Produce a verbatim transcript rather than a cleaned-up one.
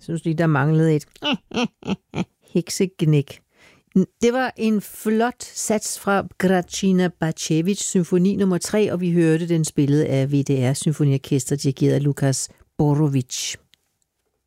synes lige, der manglede et heksegnæk. Det var en flot sats fra Gracina Bacevic, symfoni nummer tre, og vi hørte den spillet af V D R Symfoniorkester, dirigeret af Lukas Borovic.